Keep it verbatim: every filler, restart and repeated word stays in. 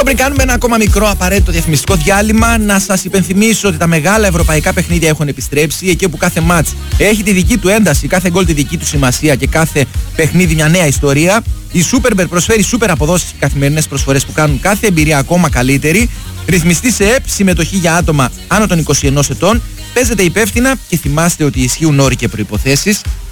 Λίγο πριν κάνουμε ένα ακόμα μικρό απαραίτητο διαφημιστικό διάλειμμα, να σας υπενθυμίσω ότι τα μεγάλα ευρωπαϊκά παιχνίδια έχουν επιστρέψει. Εκεί όπου κάθε μάτς έχει τη δική του ένταση, κάθε γκολ τη δική του σημασία και κάθε παιχνίδι μια νέα ιστορία. Η Superbet προσφέρει super αποδόσεις και καθημερινές προσφορές που κάνουν κάθε εμπειρία ακόμα καλύτερη. Ρυθμιστή σε ΕΠ, συμμετοχή για άτομα άνω των είκοσι ενός ετών. Παίζετε υπεύθυνα και θυμάστε ότι ισχύουν όροι και προϋποθέσεις.